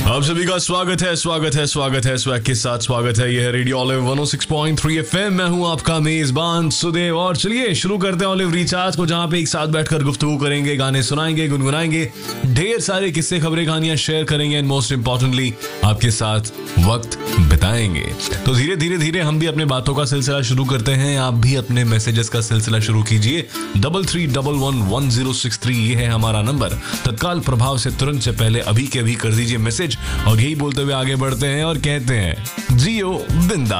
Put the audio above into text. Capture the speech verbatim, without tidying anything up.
आप सभी का स्वागत है स्वागत है स्वागत है स्वैग के साथ स्वागत है। यह है रेडियो ऑलिव वन ओ सिक्स पॉइंट थ्री एफएम। मैं हूं आपका मेजबान सुदेव और चलिए शुरू करते हैं ऑलिव रिचार्ज को, जहां पे एक साथ बैठकर गुफ्तगू करेंगे, गाने सुनाएंगे, गुनगुनाएंगे, ढेर सारे किस्से खबरें कहानियां शेयर करेंगे एंड मोस्ट इंपॉर्टेंटली आपके साथ वक्त बिताएंगे। तो धीरे धीरे धीरे हम भी अपने बातों का सिलसिला शुरू करते हैं। आप भी अपने मैसेजेस का सिलसिला शुरू कीजिए। Double three double one one zero six three ये है हमारा नंबर। तत्काल प्रभाव से तुरंत से पहले अभी के अभी कर दीजिए मैसेज और यही बोलते हुए आगे बढ़ते हैं और कहते हैं जियो बिंदास।